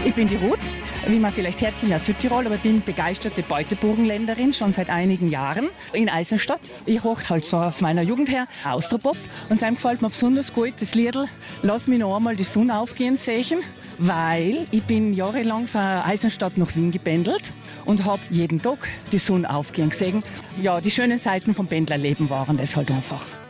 Ich bin die Ruth, wie man vielleicht hört, komme aus Südtirol, aber bin begeisterte Beuteburgenländerin, schon seit einigen Jahren in Eisenstadt. Ich hoch halt so aus meiner Jugend her Austropop und seinem gefällt mir besonders gut das Liedl «Lass mich noch einmal die Sonne aufgehen sehen», weil ich bin jahrelang von Eisenstadt nach Wien gependelt und habe jeden Tag die Sonne aufgehen gesehen. Ja, die schönen Seiten vom Pendlerleben waren das halt einfach.